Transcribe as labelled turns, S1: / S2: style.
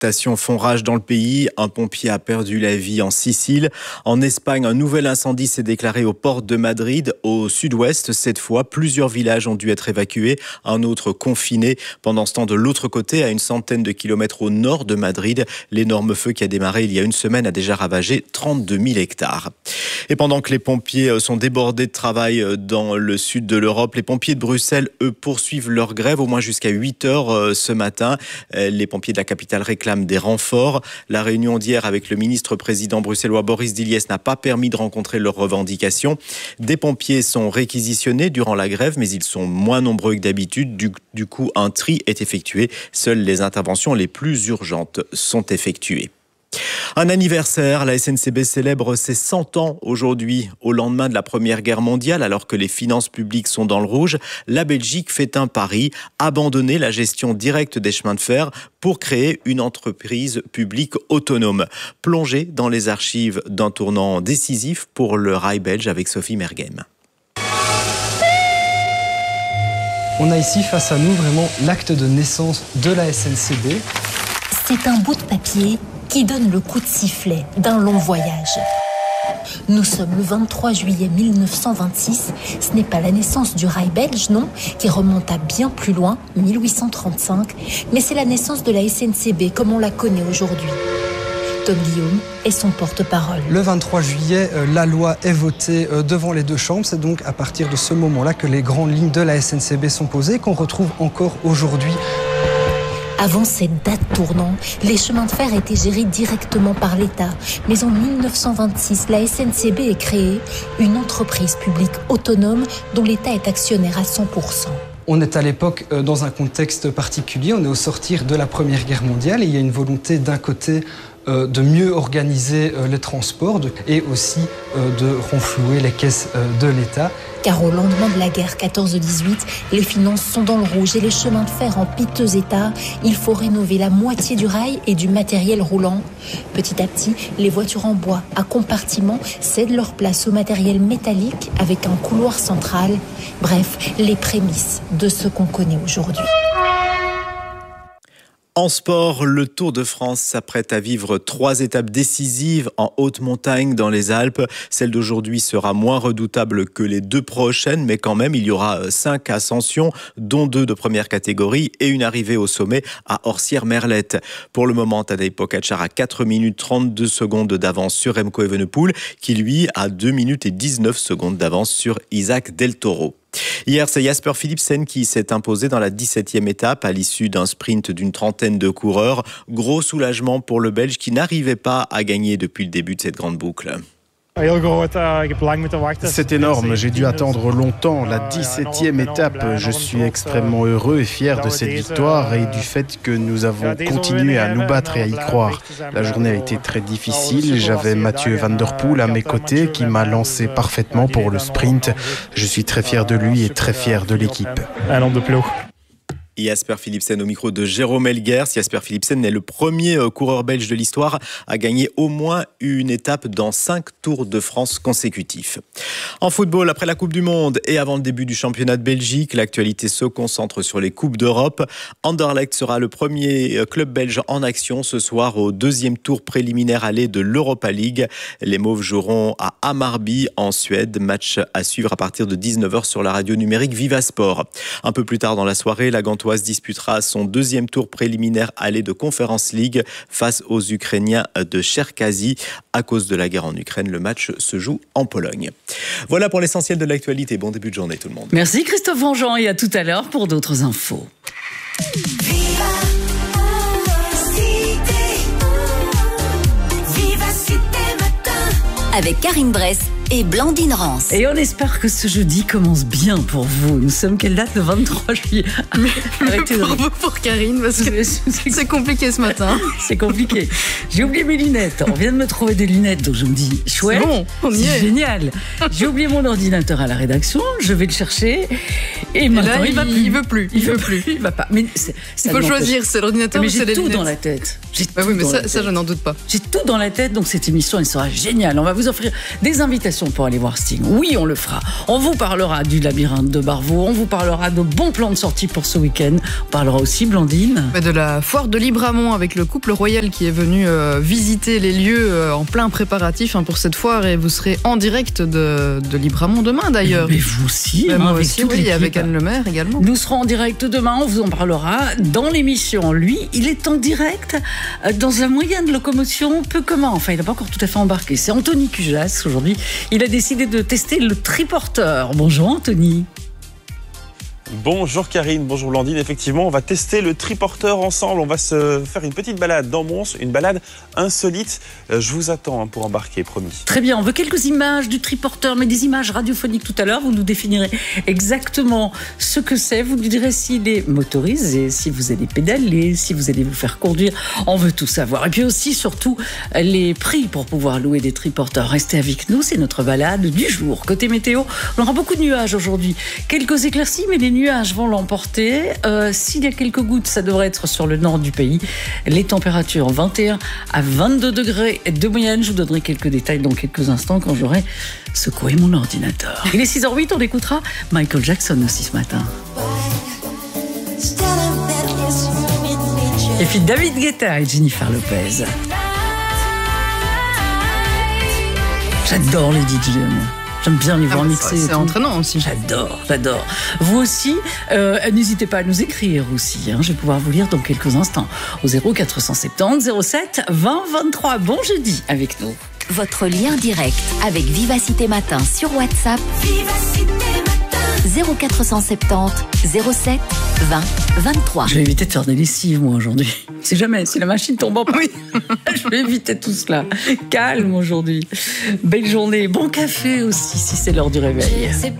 S1: font rage dans le pays. Un pompier a perdu la vie en Sicile. En Espagne, un nouvel incendie s'est déclaré aux portes de Madrid. Au sud-ouest, cette fois, plusieurs villages ont dû être évacués. Un autre confiné. Pendant ce temps, de l'autre côté, à une centaine de kilomètres au nord de Madrid, l'énorme feu qui a démarré il y a une semaine a déjà ravagé 32 000 hectares. Et pendant que les pompiers sont débordés de travail dans le sud de l'Europe, les pompiers de Bruxelles, eux, poursuivent leur grève au moins jusqu'à 8 heures ce matin. Les pompiers de la capitale réclament des renforts. La réunion d'hier avec le ministre-président bruxellois Boris Diliès n'a pas permis de rencontrer leurs revendications. Des pompiers sont réquisitionnés durant la grève, mais ils sont moins nombreux que d'habitude. Du coup, un tri est effectué. Seules les interventions les plus urgentes sont effectuées. Un anniversaire, la SNCB célèbre ses 100 ans aujourd'hui. Au lendemain de la Première Guerre mondiale, alors que les finances publiques sont dans le rouge, la Belgique fait un pari, abandonner la gestion directe des chemins de fer pour créer une entreprise publique autonome. Plongée dans les archives d'un tournant décisif pour le rail belge avec Sophie Merghem.
S2: On a ici face à nous vraiment l'acte de naissance de la SNCB.
S3: C'est un bout de papier qui donne le coup de sifflet d'un long voyage. Nous sommes le 23 juillet 1926. Ce n'est pas la naissance du rail belge, non, qui remonte à bien plus loin, 1835, mais c'est la naissance de la SNCB comme on la connaît aujourd'hui. Tom Guillaume est son porte-parole.
S2: Le 23 juillet, la loi est votée devant les deux chambres. C'est donc à partir de ce moment-là que les grandes lignes de la SNCB sont posées, qu'on retrouve encore aujourd'hui.
S3: Avant cette date tournante, les chemins de fer étaient gérés directement par l'État. Mais en 1926, la SNCB est créée, une entreprise publique autonome dont l'État est actionnaire à 100%.
S2: On est à l'époque dans un contexte particulier. On est au sortir de la Première Guerre mondiale et il y a une volonté d'un côté de mieux organiser les transports et aussi de renflouer les caisses de l'État.
S3: Car au lendemain de la guerre 14-18, les finances sont dans le rouge et les chemins de fer en piteux état. Il faut rénover la moitié du rail et du matériel roulant. Petit à petit, les voitures en bois à compartiments cèdent leur place au matériel métallique avec un couloir central. Bref, les prémices de ce qu'on connaît aujourd'hui.
S1: En sport, le Tour de France s'apprête à vivre 3 étapes décisives en haute montagne dans les Alpes. Celle d'aujourd'hui sera moins redoutable que les 2 prochaines, mais quand même, il y aura 5 ascensions, dont 2 de première catégorie et une arrivée au sommet à Orsières-Merlette. Pour le moment, Tadej Pogačar a 4 minutes 32 secondes d'avance sur Remco Evenepoel, qui lui a 2 minutes et 19 secondes d'avance sur Isaac Del Toro. Hier, c'est Jasper Philipsen qui s'est imposé dans la 17e étape à l'issue d'un sprint d'une trentaine de coureurs. Gros soulagement pour le Belge qui n'arrivait pas à gagner depuis le début de cette grande boucle.
S4: C'est énorme, j'ai dû attendre longtemps la 17e étape. Je suis extrêmement heureux et fier de cette victoire et du fait que nous avons continué à nous battre et à y croire. La journée a été très difficile, j'avais Mathieu Van Der Poel à mes côtés qui m'a lancé parfaitement pour le sprint. Je suis très fier de lui et très fier de l'équipe.
S1: Jasper Philipsen au micro de Jérôme Elguers. Jasper Philipsen est le premier coureur belge de l'histoire à gagner au moins une étape dans 5 Tours de France consécutifs. En football, après la Coupe du Monde et avant le début du championnat de Belgique, l'actualité se concentre sur les Coupes d'Europe. Anderlecht sera le premier club belge en action ce soir au 2e tour préliminaire aller de l'Europa League. Les Mauves joueront à Hammarby en Suède. Match à suivre à partir de 19h sur la radio numérique Viva Sport. Un peu plus tard dans la soirée, la Gantoise disputera son 2e tour préliminaire aller de Conference League face aux Ukrainiens de Cherkasy. À cause de la guerre en Ukraine, le match se joue en Pologne. Voilà pour l'essentiel de l'actualité. Bon début de journée tout le monde.
S5: Merci Christophe Vangean et à tout à l'heure pour d'autres infos.
S6: Avec Karine Bress et Blandine Rance.
S5: Et on espère que ce jeudi commence bien pour vous. Nous sommes quelle date? Le 23 juillet.
S7: Arrêtez de rire. Pour Karine, parce que c'est compliqué ce matin.
S5: C'est compliqué. J'ai oublié mes lunettes. On vient de me trouver des lunettes, donc je me dis, chouette,
S7: bon, c'est
S5: génial. J'ai oublié mon ordinateur à la rédaction, je vais le chercher. Et maintenant,
S7: là, il veut plus. Il
S5: va pas. Mais
S7: il faut choisir, c'est l'ordinateur ou c'est les lunettes.
S5: J'ai tout dans la tête.
S7: Oui, mais ça, je n'en doute pas.
S5: J'ai tout dans la tête, donc cette émission, elle sera géniale. On va vous offrir des invitations réservation pour aller voir Sting. Oui, on le fera. On vous parlera du labyrinthe de Barvaux, on vous parlera de bons plans de sortie pour ce week-end. On parlera aussi, Blandine,
S7: de la foire de Libramont avec le couple royal qui est venu visiter les lieux en plein préparatif pour cette foire, et vous serez en direct de Libramont demain d'ailleurs.
S5: Mais vous aussi,
S7: moi
S5: avec
S7: aussi, oui, avec Anne Lemaire également.
S5: Nous serons en direct demain, on vous en parlera dans l'émission. Lui, il est en direct dans un moyen de locomotion peu commun. Enfin, il n'a pas encore tout à fait embarqué. C'est Anthony Cujas aujourd'hui. Il a décidé de tester le triporteur. Bonjour Anthony.
S8: Bonjour Karine, bonjour Blandine. Effectivement, on va tester le triporteur ensemble. On va se faire une petite balade dans Mons, une balade insolite. Je vous attends pour embarquer, promis.
S5: Très bien, on veut quelques images du triporteur, mais des images radiophoniques tout à l'heure. Vous nous définirez exactement ce que c'est. Vous nous direz s'il est motorisé, si vous allez pédaler, si vous allez vous faire conduire. On veut tout savoir. Et puis aussi, surtout, les prix pour pouvoir louer des triporteurs. Restez avec nous, c'est notre balade du jour. Côté météo, on aura beaucoup de nuages aujourd'hui. Quelques éclaircies, mais les nuages vont l'emporter. S'il y a quelques gouttes, ça devrait être sur le nord du pays. Les températures 21 à 22 degrés de moyenne. Je vous donnerai quelques détails dans quelques instants quand j'aurai secoué mon ordinateur. Il est 6h08, on écoutera Michael Jackson aussi ce matin. Et puis David Guetta et Jennifer Lopez. J'adore les DJ. J'aime bien les voir mixer.
S7: C'est entraînant aussi.
S5: J'adore. Vous aussi, n'hésitez pas à nous écrire aussi. Je vais pouvoir vous lire dans quelques instants. Au 0470 07 20 23. Bon jeudi avec nous.
S6: Votre lien direct avec Vivacité Matin sur WhatsApp. Vivacité Matin. 0470 07 20 23.
S5: Je vais éviter de faire des lessives, moi, aujourd'hui. C'est jamais, si la machine tombe en panne. Je vais éviter tout cela. Calme aujourd'hui. Belle journée. Bon café aussi, si c'est l'heure du réveil.